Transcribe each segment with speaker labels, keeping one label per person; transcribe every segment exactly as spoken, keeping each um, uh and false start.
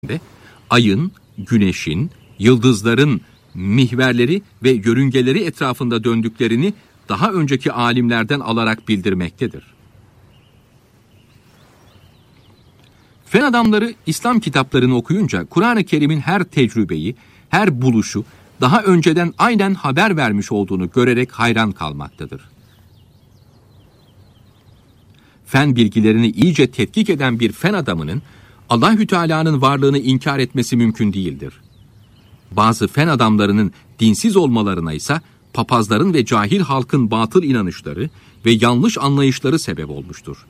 Speaker 1: ayın, güneşin, yıldızların mihverleri ve yörüngeleri etrafında döndüklerini daha önceki alimlerden alarak bildirmektedir. Fen adamları İslam kitaplarını okuyunca Kur'an-ı Kerim'in her tecrübeyi, her buluşu daha önceden aynen haber vermiş olduğunu görerek hayran kalmaktadır. Fen bilgilerini iyice tetkik eden bir fen adamının Allahü Teala'nın varlığını inkar etmesi mümkün değildir. Bazı fen adamlarının dinsiz olmalarına ise papazların ve cahil halkın batıl inanışları ve yanlış anlayışları sebep olmuştur.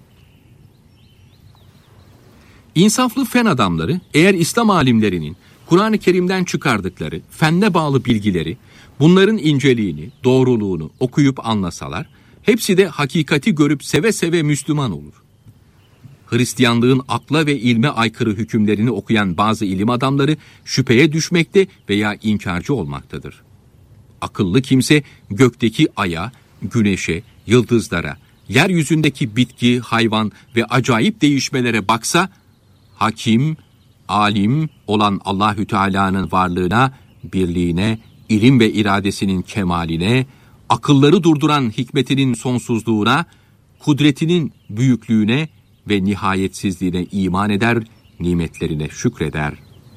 Speaker 1: İnsaflı fen adamları eğer İslam alimlerinin Kur'an-ı Kerim'den çıkardıkları fenne bağlı bilgileri, bunların inceliğini, doğruluğunu okuyup anlasalar, hepsi de hakikati görüp seve seve Müslüman olur. Hristiyanlığın akla ve ilme aykırı hükümlerini okuyan bazı ilim adamları şüpheye düşmekte veya inkarcı olmaktadır. Akıllı kimse gökteki aya, güneşe, yıldızlara, yeryüzündeki bitki, hayvan ve acayip değişmelere baksa, hakim, alim olan Allahü Teala'nın varlığına, birliğine, ilim ve iradesinin kemaline, akılları durduran hikmetinin sonsuzluğuna, kudretinin büyüklüğüne ve nihayetsizliğine iman eder, nimetlerine şükreder.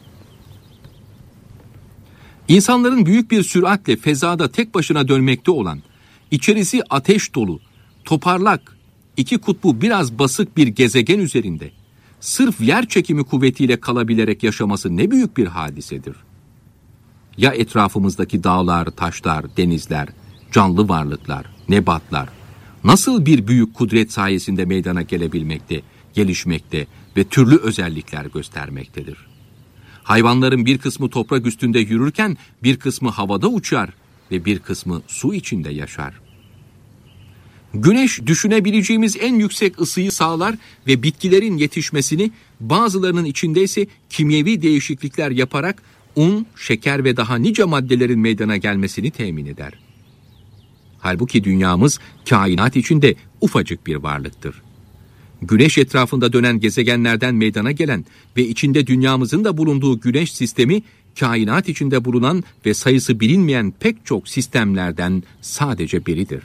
Speaker 1: İnsanların büyük bir süratle fezada tek başına dönmekte olan, içerisi ateş dolu, toparlak, iki kutbu biraz basık bir gezegen üzerinde, sırf yer çekimi kuvvetiyle kalabilerek yaşaması ne büyük bir hadisedir. Ya etrafımızdaki dağlar, taşlar, denizler, canlı varlıklar, nebatlar, nasıl bir büyük kudret sayesinde meydana gelebilmekte, gelişmekte ve türlü özellikler göstermektedir. Hayvanların bir kısmı toprak üstünde yürürken bir kısmı havada uçar ve bir kısmı su içinde yaşar. Güneş düşünebileceğimiz en yüksek ısıyı sağlar ve bitkilerin yetişmesini, bazılarının içinde ise kimyevi değişiklikler yaparak un, şeker ve daha nice maddelerin meydana gelmesini temin eder. Halbuki dünyamız kainat içinde ufacık bir varlıktır. Güneş etrafında dönen gezegenlerden meydana gelen ve içinde dünyamızın da bulunduğu güneş sistemi, kainat içinde bulunan ve sayısı bilinmeyen pek çok sistemlerden sadece biridir.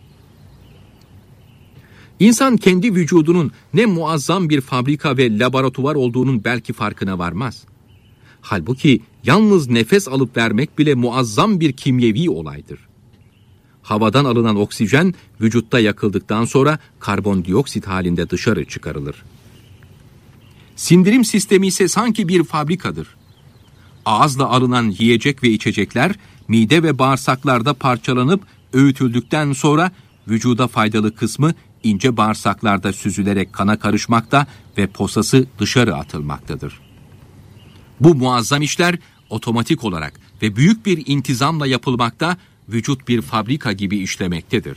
Speaker 1: İnsan kendi vücudunun ne muazzam bir fabrika ve laboratuvar olduğunun belki farkına varmaz. Halbuki yalnız nefes alıp vermek bile muazzam bir kimyevi olaydır. Havadan alınan oksijen vücutta yakıldıktan sonra karbondioksit halinde dışarı çıkarılır. Sindirim sistemi ise sanki bir fabrikadır. Ağızla alınan yiyecek ve içecekler mide ve bağırsaklarda parçalanıp öğütüldükten sonra vücuda faydalı kısmı ince bağırsaklarda süzülerek kana karışmakta ve posası dışarı atılmaktadır. Bu muazzam işler otomatik olarak ve büyük bir intizamla yapılmakta, vücut bir fabrika gibi işlemektedir.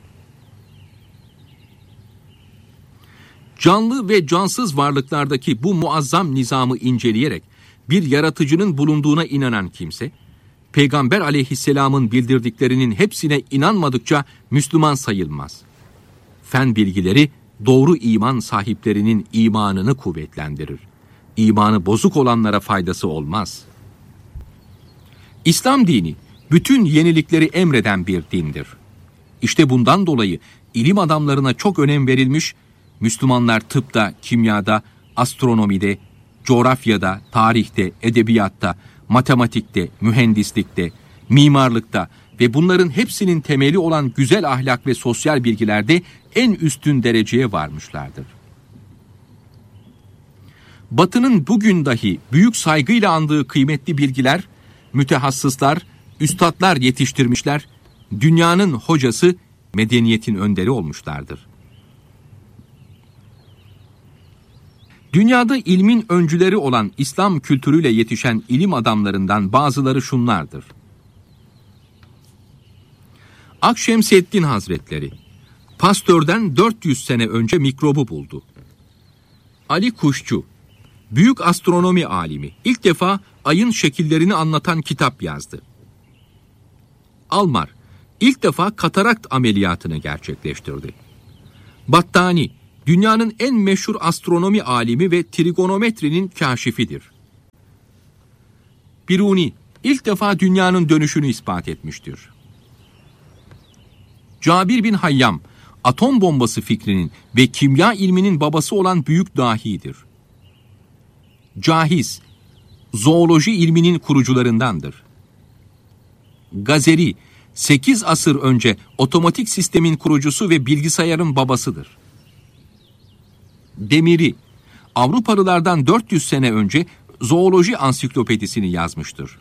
Speaker 1: Canlı ve cansız varlıklardaki bu muazzam nizamı inceleyerek bir yaratıcının bulunduğuna inanan kimse, Peygamber aleyhisselamın bildirdiklerinin hepsine inanmadıkça Müslüman sayılmaz. Fen bilgileri doğru iman sahiplerinin imanını kuvvetlendirir. İmanı bozuk olanlara faydası olmaz. İslam dini bütün yenilikleri emreden bir dindir. İşte bundan dolayı ilim adamlarına çok önem verilmiş, Müslümanlar tıpta, kimyada, astronomide, coğrafyada, tarihte, edebiyatta, matematikte, mühendislikte, mimarlıkta ve bunların hepsinin temeli olan güzel ahlak ve sosyal bilgilerde en üstün dereceye varmışlardır. Batı'nın bugün dahi büyük saygıyla andığı kıymetli bilgiler, mütehassıslar, üstadlar yetiştirmişler, dünyanın hocası, medeniyetin önderi olmuşlardır. Dünyada ilmin öncüleri olan İslam kültürüyle yetişen ilim adamlarından bazıları şunlardır. Akşemseddin Hazretleri, Pasteur'den dört yüz sene önce mikrobu buldu. Ali Kuşçu, büyük astronomi alimi, ilk defa ayın şekillerini anlatan kitap yazdı. Almar, ilk defa katarakt ameliyatını gerçekleştirdi. Battani, dünyanın en meşhur astronomi alimi ve trigonometrinin kâşifidir. Biruni ilk defa dünyanın dönüşünü ispat etmiştir. Cabir bin Hayyam, atom bombası fikrinin ve kimya ilminin babası olan büyük dahidir. Cahiz, zooloji ilminin kurucularındandır. Gazeri, sekiz asır önce otomatik sistemin kurucusu ve bilgisayarın babasıdır. Demiri, Avrupalılardan dört yüz sene önce zooloji ansiklopedisini yazmıştır.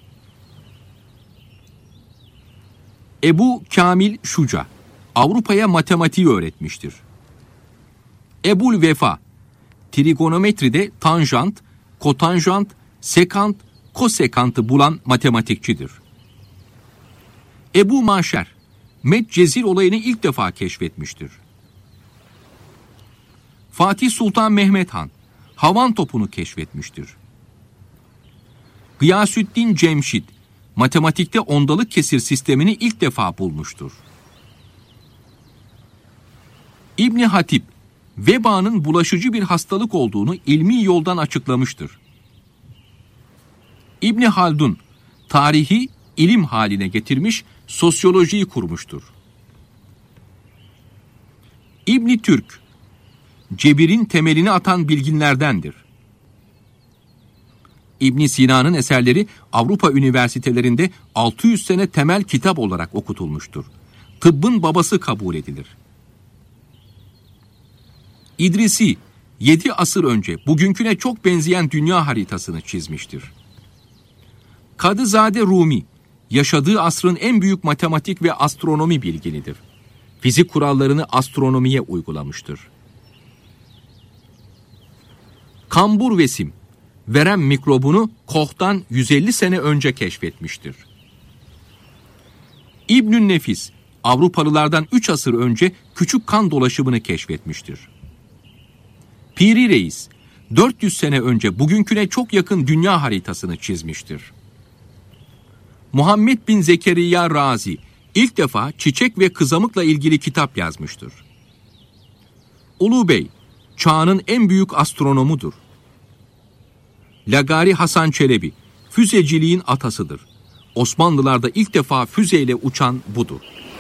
Speaker 1: Ebu Kamil Şuca, Avrupa'ya matematiği öğretmiştir. Ebul Vefa, trigonometride tanjant, kotanjant, sekant, kosekantı bulan matematikçidir. Ebu Maşer, Medcezir olayını ilk defa keşfetmiştir. Fatih Sultan Mehmet Han, havan topunu keşfetmiştir. Gıyasüddin Cemşid, matematikte ondalık kesir sistemini ilk defa bulmuştur. İbni Hatip, vebanın bulaşıcı bir hastalık olduğunu ilmi yoldan açıklamıştır. İbni Haldun, tarihi ilim haline getirmiş, sosyolojiyi kurmuştur. İbni Türk, cebirin temelini atan bilginlerdendir. İbn Sina'nın eserleri Avrupa üniversitelerinde altı yüz sene temel kitap olarak okutulmuştur. Tıbbın babası kabul edilir. İdrisi, yedi asır önce bugünküne çok benzeyen dünya haritasını çizmiştir. Kadızade Rumi, yaşadığı asrın en büyük matematik ve astronomi bilginidir. Fizik kurallarını astronomiye uygulamıştır. Kambur Vesim, verem mikrobunu Koch'tan yüz elli sene önce keşfetmiştir. İbnü'n Nefis, Avrupalılardan üç asır önce küçük kan dolaşımını keşfetmiştir. Piri Reis, dört yüz sene önce bugünküne çok yakın dünya haritasını çizmiştir. Muhammed bin Zekeriya Razi, ilk defa çiçek ve kızamıkla ilgili kitap yazmıştır. Ulu Bey, çağının en büyük astronomudur. Lagari Hasan Çelebi, füzeciliğin atasıdır. Osmanlılarda ilk defa füzeyle uçan budur.